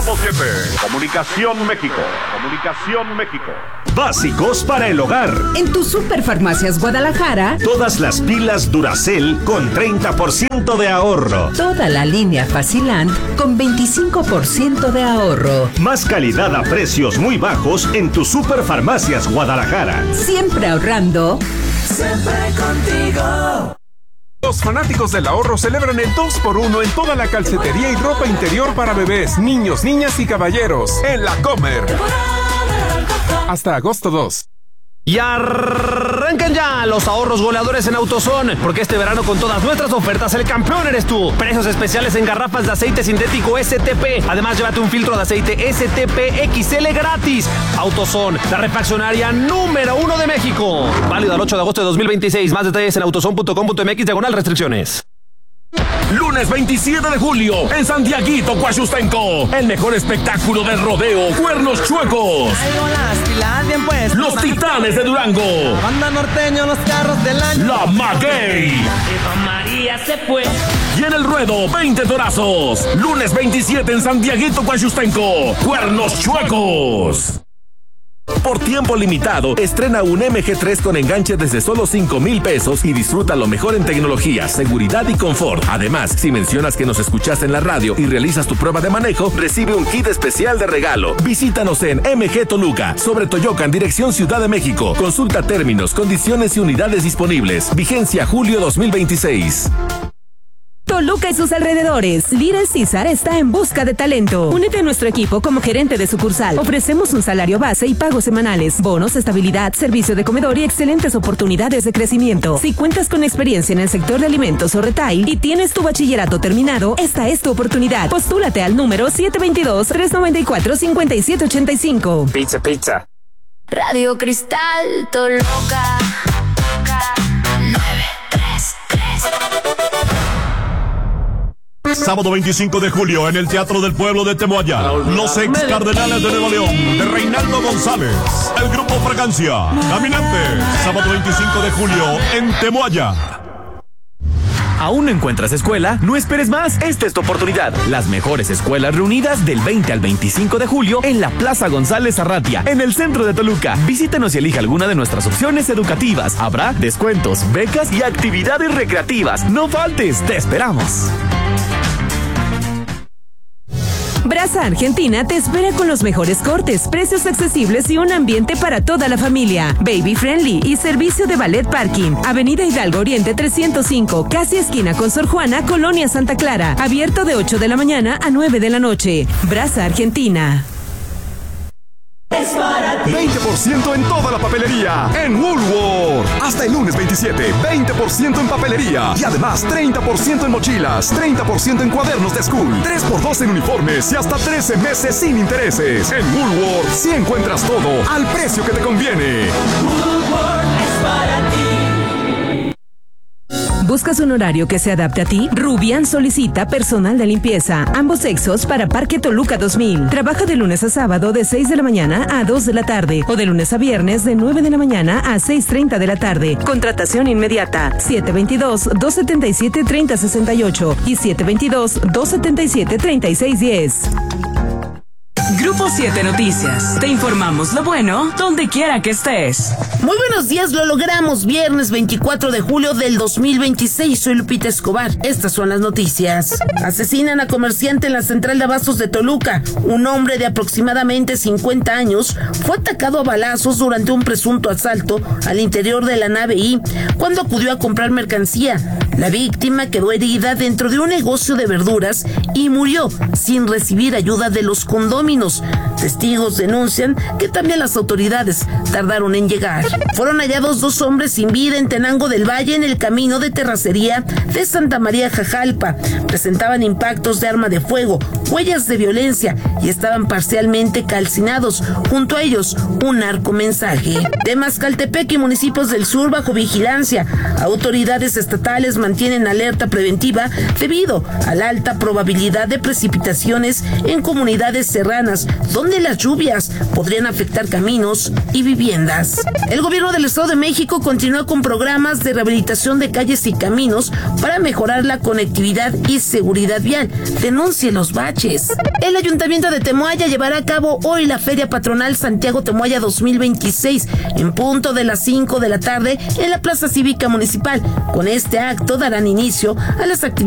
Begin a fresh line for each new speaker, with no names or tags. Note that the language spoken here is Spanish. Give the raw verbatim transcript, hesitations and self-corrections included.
Grupo siete. Comunicación México. Comunicación México.
Básicos para el hogar.
En tu Superfarmacias Guadalajara,
todas las pilas Duracell con treinta por ciento de ahorro.
Toda la línea Faciland con veinticinco por ciento de ahorro.
Más calidad a precios muy bajos en tu Superfarmacias Guadalajara.
Siempre ahorrando.
Siempre contigo.
Los fanáticos del ahorro celebran el dos por uno en toda la calcetería y ropa interior para bebés, niños, niñas y caballeros en La Comer. Hasta agosto dos.
Y arrancan ya los ahorros goleadores en AutoZone, porque este verano con todas nuestras ofertas el campeón eres tú. Precios especiales en garrafas de aceite sintético S T P. Además, llévate un filtro de aceite S T P X L gratis. AutoZone, la refaccionaria número uno de México. Válido al ocho de agosto de dos mil veintiséis. Más detalles en autozone punto com punto mx diagonal restricciones.
Lunes veintisiete de julio, en Santiaguito, Coahuiltenco, el mejor espectáculo de rodeo, Cuernos Chuecos.
Pues,
los Titanes de Durango.
Banda norteño, los carros del año.
La Maguey.
Eva María se fue.
Y en el ruedo, veinte torazos. Lunes veintisiete en Santiaguito, Coahuiltenco, Cuernos Chuecos. Por tiempo limitado, estrena un M G tres con enganche desde solo cinco mil pesos y disfruta lo mejor en tecnología, seguridad y confort. Además, si mencionas que nos escuchaste en la radio y realizas tu prueba de manejo, recibe un kit especial de regalo. Visítanos en M G Toluca, sobre Toyocan, dirección Ciudad de México. Consulta términos, condiciones y unidades disponibles. Vigencia julio dos mil veintiséis.
Toluca y sus alrededores. Little César está en busca de talento. Únete a nuestro equipo como gerente de sucursal. Ofrecemos un salario base y pagos semanales, bonos, estabilidad, servicio de comedor y excelentes oportunidades de crecimiento. Si cuentas con experiencia en el sector de alimentos o retail y tienes tu bachillerato terminado, esta es tu oportunidad. Postúlate al número siete dos dos, tres nueve cuatro, cinco siete ocho cinco.
Pizza, pizza.
Radio Cristal Toluca nueve tres tres.
Sábado veinticinco de julio en el Teatro del Pueblo de Temoaya. Los ex Cardenales de Nuevo León, de Reinaldo González. El grupo Fragancia, Caminantes. Sábado veinticinco de julio en Temoaya.
¿Aún no encuentras escuela? No esperes más, esta es tu oportunidad. Las mejores escuelas reunidas del veinte al veinticinco de julio en la Plaza González Arratia, en el centro de Toluca. Visítanos y elija alguna de nuestras opciones educativas. Habrá descuentos, becas y actividades recreativas. No faltes, te esperamos.
Brasa Argentina te espera con los mejores cortes, precios accesibles y un ambiente para toda la familia. Baby friendly y servicio de ballet parking. Avenida Hidalgo Oriente trescientos cinco, casi esquina con Sor Juana, Colonia Santa Clara. Abierto de ocho de la mañana a nueve de la noche. Brasa Argentina.
Es para ti. veinte por ciento en toda la papelería en Woolworth. Hasta el lunes veintisiete, veinte por ciento en papelería. Y además treinta por ciento en mochilas, treinta por ciento en cuadernos de school, tres por dos en uniformes y hasta trece meses sin intereses. En Woolworth sí encuentras todo al precio que te conviene.
Woolworth es para ti.
¿Buscas un horario que se adapte a ti? Rubian solicita personal de limpieza, ambos sexos para Parque Toluca dos mil. Trabaja de lunes a sábado de seis de la mañana a dos de la tarde o de lunes a viernes de nueve de la mañana a seis treinta de la tarde. Contratación inmediata. siete dos dos, dos siete siete, tres cero seis ocho y siete dos dos, dos siete siete, tres seis uno cero.
Grupo siete Noticias. Te informamos lo bueno donde quiera que estés.
Muy buenos días, lo logramos. Viernes veinticuatro de julio del dos mil veintiséis. Soy Lupita Escobar. Estas son las noticias. Asesinan a comerciante en la central de abastos de Toluca. Un hombre de aproximadamente cincuenta años fue atacado a balazos durante un presunto asalto al interior de la nave I cuando acudió a comprar mercancía. La víctima quedó herida dentro de un negocio de verduras y murió sin recibir ayuda de los condóminos. Testigos denuncian que también las autoridades tardaron en llegar. Fueron hallados dos hombres sin vida en Tenango del Valle en el camino de terracería de Santa María Jajalpa. Presentaban impactos de arma de fuego, huellas de violencia y estaban parcialmente calcinados. Junto a ellos, un narcomensaje. De Mascaltepec y municipios del sur bajo vigilancia. Autoridades estatales mantienen alerta preventiva debido a la alta probabilidad de precipitaciones en comunidades serranas zonas donde las lluvias podrían afectar caminos y viviendas. El gobierno del Estado de México continúa con programas de rehabilitación de calles y caminos para mejorar la conectividad y seguridad vial. Denuncie los baches. El Ayuntamiento de Temoaya llevará a cabo hoy la Feria Patronal Santiago Temoaya dos mil veintiséis en punto de las cinco de la tarde en la Plaza Cívica Municipal. Con este acto darán inicio a las actividades